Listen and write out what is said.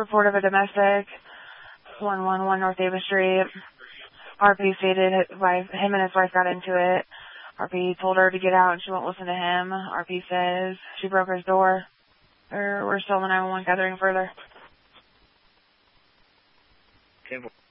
report of a domestic, 111 North Davis Street. RP stated him and his wife got into it. RP told her to get out and she won't listen to him. RP says she broke his door. We're still in the 911 gathering further. 10-4.